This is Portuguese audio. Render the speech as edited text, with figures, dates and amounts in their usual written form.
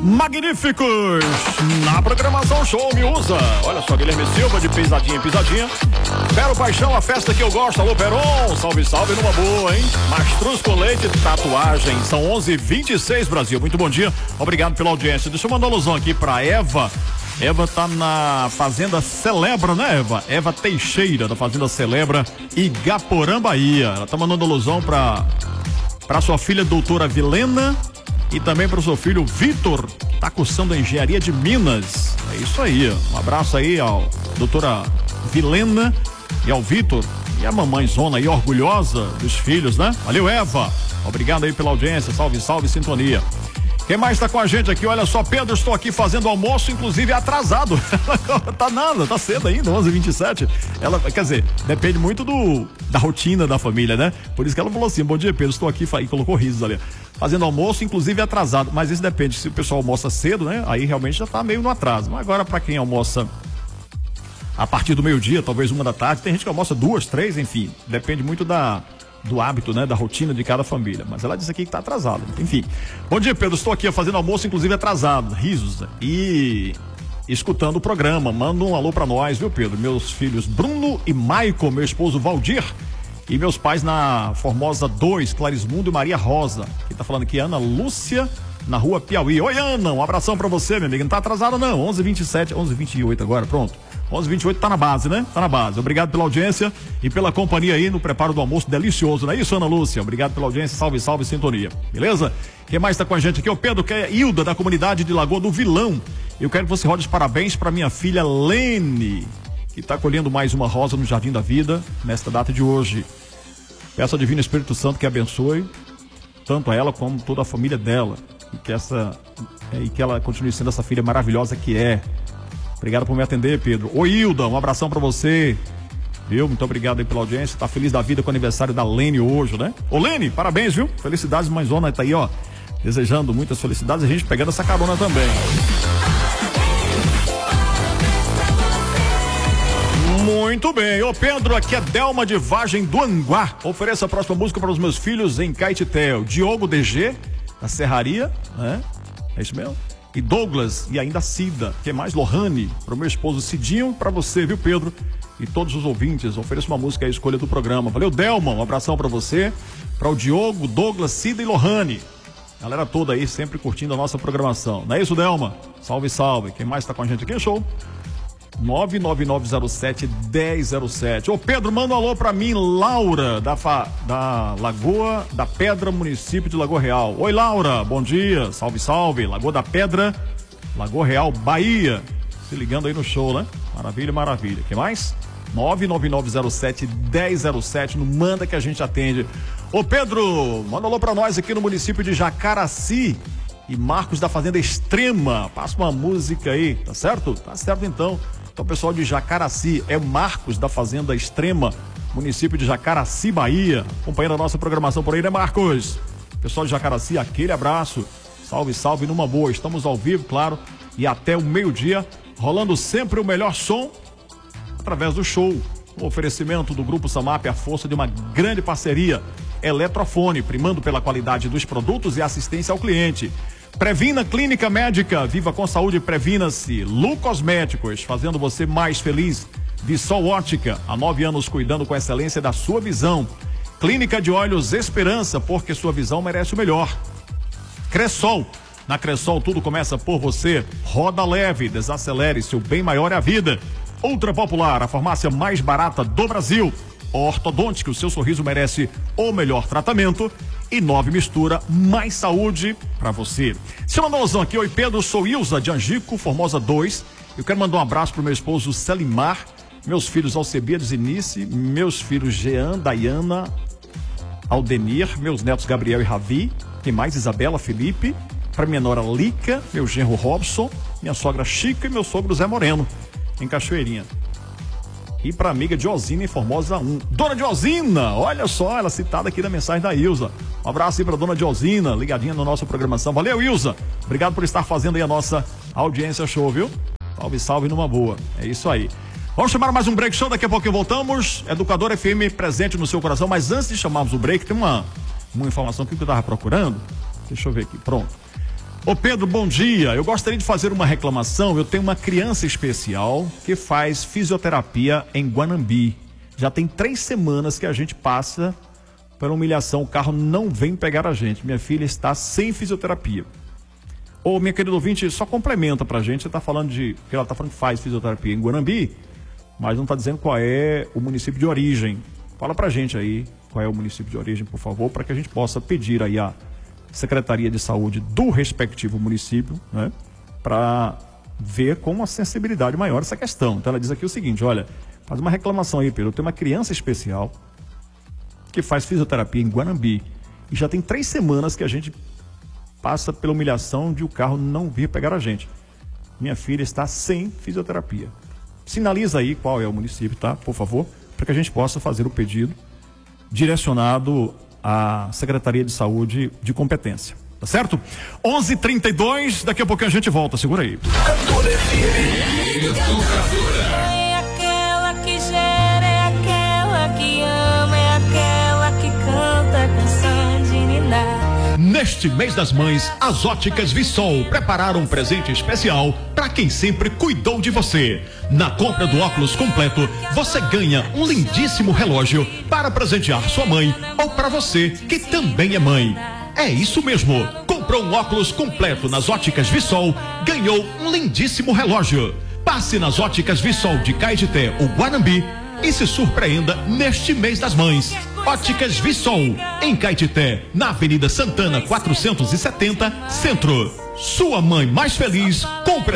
magníficos na programação Show Me Usa. Olha só, Guilherme Silva de Pisadinha em Pisadinha. Pero Paixão, a festa que eu gosto. Alô, Peron, salve, salve numa boa, hein? Mastruz com leite, tatuagem. São 11h26, Brasil. Muito bom dia, obrigado pela audiência. Deixa eu mandar uma alusão aqui pra Eva. Eva tá na Fazenda Celebra, né, Eva? Eva Teixeira, da Fazenda Celebra, Igaporã, Bahia. Ela tá mandando alusão pra sua filha, doutora Vilena, e também para o seu filho Vitor, que está cursando a Engenharia de Minas. É isso aí, um abraço aí ao doutora Vilena e ao Vitor, e a mamãe zona aí orgulhosa dos filhos, né? Valeu, Eva, obrigado aí pela audiência, salve, salve, sintonia. Quem mais está com a gente aqui? Olha só, Pedro, estou aqui fazendo almoço, inclusive atrasado. Tá nada, tá cedo ainda, 11h27. Ela, quer dizer, depende muito da rotina da família, né? Por isso que ela falou assim: bom dia, Pedro, estou aqui, e colocou risos ali. Fazendo almoço, inclusive atrasado. Mas isso depende, se o pessoal almoça cedo, né? Aí realmente já tá meio no atraso. Mas agora, para quem almoça a partir do meio-dia, talvez 1 da tarde, tem gente que almoça 2, 3, enfim. Depende muito do hábito, né, da rotina de cada família, mas ela disse aqui que tá atrasada, enfim. Bom dia, Pedro, estou aqui fazendo almoço, inclusive atrasado, risos, e escutando o programa. Manda um alô pra nós, viu, Pedro? Meus filhos Bruno e Maicon, meu esposo Valdir, e meus pais na Formosa 2, Clarismundo e Maria Rosa. Quem tá falando aqui, Ana Lúcia, na rua Piauí. Oi, Ana, um abração pra você, minha amiga. Não tá atrasada não, 11h27, 11h28 agora, pronto. 11h28 tá na base, né? Tá na base. Obrigado pela audiência e pela companhia aí no preparo do almoço delicioso, não é isso, Ana Lúcia? Obrigado pela audiência, salve, salve, sintonia. Beleza? Quem mais tá com a gente aqui? O Pedro, que é Hilda, da comunidade de Lagoa do Vilão. Eu quero que você rode os parabéns para minha filha Lene, que tá colhendo mais uma rosa no Jardim da Vida nesta data de hoje. Peço ao Divino Espírito Santo que abençoe tanto a ela como toda a família dela, e que ela continue sendo essa filha maravilhosa que é. Obrigado por me atender, Pedro. Ô, Hilda, um abração pra você. Viu? Muito obrigado aí pela audiência. Tá feliz da vida com o aniversário da Lene hoje, né? Ô, Lene, parabéns, viu? Felicidades, mãezona tá aí, ó. Desejando muitas felicidades, a gente pegando essa carona também. Muito bem. Ô, Pedro, aqui é Delma de Vargem do Anguá. Ofereça a próxima música para os meus filhos em Caetetel. Diogo DG, da Serraria, né? É isso mesmo? E Douglas e ainda Cida, que é mais Lohane, para o meu esposo Cidinho, para você, viu, Pedro? E todos os ouvintes, ofereço uma música à escolha do programa. Valeu, Delma, um abração para você, para o Diogo, Douglas, Cida e Lohane. Galera toda aí, sempre curtindo a nossa programação. Não é isso, Delma? Salve, salve. Quem mais está com a gente aqui? Show. 99907-1007. Ô, Pedro, manda um alô pra mim, Laura, da Lagoa da Pedra, município de Lagoa Real. Oi, Laura, bom dia, salve, salve. Lagoa da Pedra, Lagoa Real, Bahia. Se ligando aí no show, né? Maravilha, maravilha. Quem mais? 99907-1007, no manda que a gente atende. Ô, Pedro, manda um alô pra nós aqui no município de Jacaraci. E Marcos da Fazenda Extrema, passa uma música aí, tá certo? Tá certo então. Então, pessoal de Jacaraci, é Marcos da Fazenda Extrema, município de Jacaraci, Bahia, acompanhando a nossa programação por aí, né, Marcos? Pessoal de Jacaraci, aquele abraço, salve, salve, numa boa. Estamos ao vivo, claro, e até o meio-dia, rolando sempre o melhor som através do show. O oferecimento do Grupo Samap, a força de uma grande parceria. Eletrofone, primando pela qualidade dos produtos e assistência ao cliente. Previna Clínica Médica, viva com saúde, previna-se. Lu Cosméticos, fazendo você mais feliz. Vissol Ótica, há 9 anos cuidando com excelência da sua visão. Clínica de Olhos Esperança, porque sua visão merece o melhor. Cressol, na Cressol tudo começa por você. Roda leve, desacelere, seu bem maior é a vida. Ultra Popular, a farmácia mais barata do Brasil. Ortodôntica, o seu sorriso merece o melhor tratamento. E 9 Mistura, mais saúde pra você. Se mandar um aqui, oi Pedro, sou Ilza de Angico, Formosa 2. Eu quero mandar um abraço pro meu esposo Selimar, meus filhos Alcebiades e Nice, meus filhos Jean, Dayana, Aldenir, meus netos Gabriel e Ravi, tem mais Isabela, Felipe, pra minha nora Lica, meu genro Robson, minha sogra Chica e meu sogro Zé Moreno, em Cachoeirinha. E para amiga Diosina em Formosa 1. Dona Diosina, olha só, ela citada aqui na mensagem da Ilza. Um abraço aí pra Dona Diosina, ligadinha na nossa programação. Valeu, Ilza. Obrigado por estar fazendo aí a nossa audiência show, viu? Salve, salve numa boa. É isso aí. Vamos chamar mais um break show, daqui a pouquinho voltamos. Educador FM presente no seu coração, mas antes de chamarmos o break, tem uma informação aqui que eu tava procurando. Deixa eu ver aqui, pronto. Ô Pedro, bom dia. Eu gostaria de fazer uma reclamação. Eu tenho uma criança especial que faz fisioterapia em Guanambi. Já tem 3 semanas que a gente passa pela humilhação. O carro não vem pegar a gente. Minha filha está sem fisioterapia. Ô, minha querida ouvinte, só complementa pra gente. Você tá falando que ela tá falando que faz fisioterapia em Guanambi, mas não tá dizendo qual é o município de origem. Fala pra gente aí qual é o município de origem, por favor, para que a gente possa pedir aí a Secretaria de Saúde do respectivo município, né, para ver com uma sensibilidade maior essa questão. Então ela diz aqui o seguinte: olha, faz uma reclamação aí, Pedro. Eu tenho uma criança especial que faz fisioterapia em Guanambi e já tem 3 semanas que a gente passa pela humilhação de o carro não vir pegar a gente. Minha filha está sem fisioterapia. Sinaliza aí qual é o município, tá? Por favor, para que a gente possa fazer o pedido direcionado à Secretaria de Saúde de competência. Tá certo? 11h32, daqui a pouquinho a gente volta, segura aí. É aquela que gera, é aquela que ama, é aquela que canta canção de ninar. Neste mês das mães, as Óticas Vissol prepararam um presente especial para quem sempre cuidou de você. Na compra do óculos completo, você ganha um lindíssimo relógio para presentear sua mãe ou para você que também é mãe. É isso mesmo, comprou um óculos completo nas Óticas Vissol, ganhou um lindíssimo relógio. Passe nas Óticas Vissol de Caetité, o Guanambi, e se surpreenda neste mês das mães. Óticas Vissol, em Caetité, na Avenida Santana 470, Centro. Sua mãe mais feliz, compre